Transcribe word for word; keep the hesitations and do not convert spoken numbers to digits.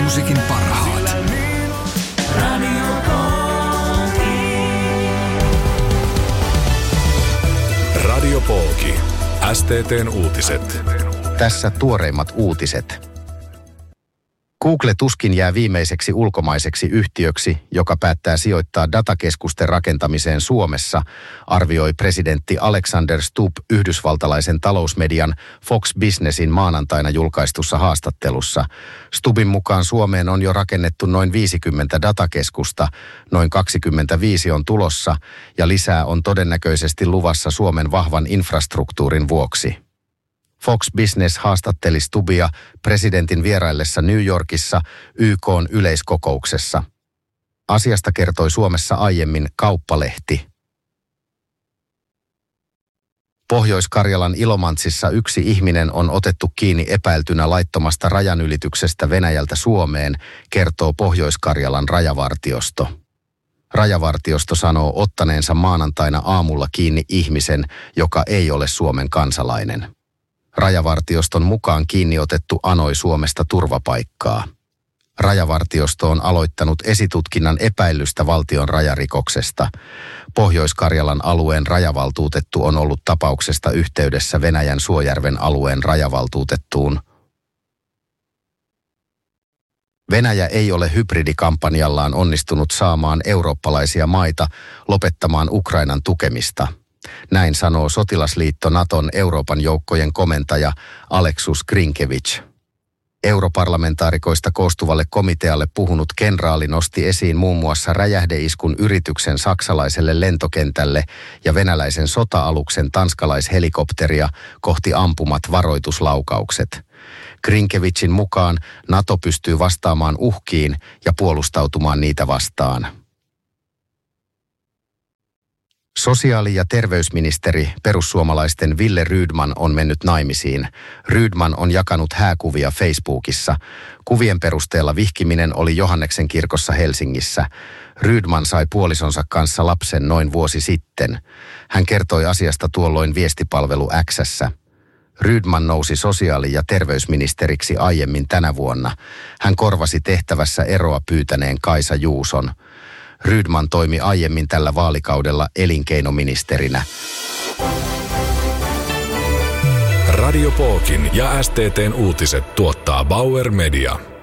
Musiikin parhaat. Radio Pooki. S T T:n uutiset. Tässä tuoreimmat uutiset. Google tuskin jää viimeiseksi ulkomaiseksi yhtiöksi, joka päättää sijoittaa datakeskusten rakentamiseen Suomessa, arvioi presidentti Alexander Stubb yhdysvaltalaisen talousmedian Fox Businessin maanantaina julkaistussa haastattelussa. Stubbin mukaan Suomeen on jo rakennettu noin viisikymmentä datakeskusta, noin kaksikymmentäviisi on tulossa ja lisää on todennäköisesti luvassa Suomen vahvan infrastruktuurin vuoksi. Fox Business haastatteli Stubbia presidentin vieraillessa New Yorkissa Y K:n yleiskokouksessa. Asiasta kertoi Suomessa aiemmin Kauppalehti. Pohjois-Karjalan Ilomantsissa yksi ihminen on otettu kiinni epäiltynä laittomasta rajanylityksestä Venäjältä Suomeen, kertoo Pohjois-Karjalan rajavartiosto. Rajavartiosto sanoo ottaneensa maanantaina aamulla kiinni ihmisen, joka ei ole Suomen kansalainen. Rajavartioston mukaan kiinni otettu anoi Suomesta turvapaikkaa. Rajavartiosto on aloittanut esitutkinnan epäilystä valtion rajarikoksesta. Pohjois-Karjalan alueen rajavaltuutettu on ollut tapauksesta yhteydessä Venäjän Suojärven alueen rajavaltuutettuun. Venäjä ei ole hybridikampanjallaan onnistunut saamaan eurooppalaisia maita lopettamaan Ukrainan tukemista. Näin sanoo sotilasliitto Naton Euroopan joukkojen komentaja Aleksus Grinkevich. Europarlamentaarikoista koostuvalle komitealle puhunut kenraali nosti esiin muun muassa räjähdeiskun yrityksen saksalaiselle lentokentälle ja venäläisen sota-aluksen tanskalaishelikopteria kohti ampumat varoituslaukaukset. Grinkevichin mukaan NATO pystyy vastaamaan uhkiin ja puolustautumaan niitä vastaan. Sosiaali- ja terveysministeri perussuomalaisten Wille Rydman on mennyt naimisiin. Rydman on jakanut hääkuvia Facebookissa. Kuvien perusteella vihkiminen oli Johanneksen kirkossa Helsingissä. Rydman sai puolisonsa kanssa lapsen noin vuosi sitten. Hän kertoi asiasta tuolloin viestipalvelu X:ssä. Rydman nousi sosiaali- ja terveysministeriksi aiemmin tänä vuonna. Hän korvasi tehtävässä eroa pyytäneen Kaisa Juuson. Rydman toimi aiemmin tällä vaalikaudella elinkeinoministerinä. Radio Pookin ja S T T:n uutiset tuottaa Bauer Media.